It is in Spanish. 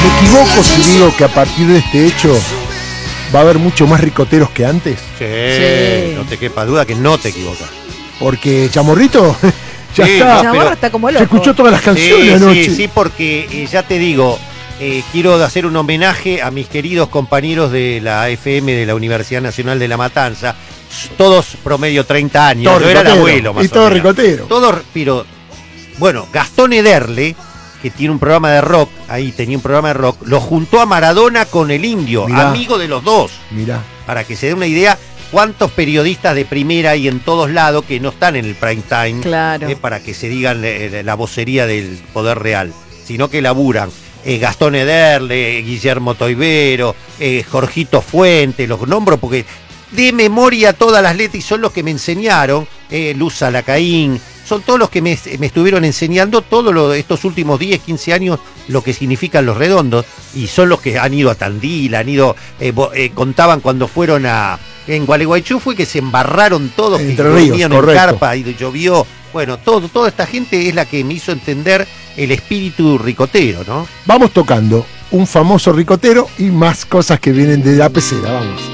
¿Me equivoco si digo que a partir de este hecho va a haber mucho más ricoteros que antes? Sí. No te quepa duda que no te equivocas. Porque Chamorrito ya Sí, está. Chamorro está como loco. Se escuchó todas las canciones anoche. Sí, porque ya te digo, quiero hacer un homenaje a mis queridos compañeros de la FM de la Universidad Nacional de La Matanza, todos promedio 30 años. Todo Yo era el ricotero, abuelo, más y o todo menos. ricotero. Todos, pero bueno, Gastón Ederle, que tiene un programa de rock, ahí tenía un programa de rock, lo juntó a Maradona con el Indio, Mirá. amigo de los dos. Mirá. Para que se dé una idea, cuántos periodistas de primera hay en todos lados que no están en el prime time, Claro. para que se digan la vocería del poder real, sino que laburan. Gastón Ederle, Guillermo Toivero, Jorgito Fuente, los nombro porque de memoria todas las letras y son los que me enseñaron, Luz Alacaín, son todos los que me estuvieron enseñando estos últimos 10, 15 años lo que significan los redondos, y son los que han ido a Tandil, contaban cuando fueron en Gualeguaychú fue que se embarraron todos, que Entre Ríos, dormían en correcto. carpa y llovió. Bueno, toda esta gente es la que me hizo entender el espíritu ricotero, ¿no? Vamos tocando un famoso ricotero y más cosas que vienen de la pecera. Vamos.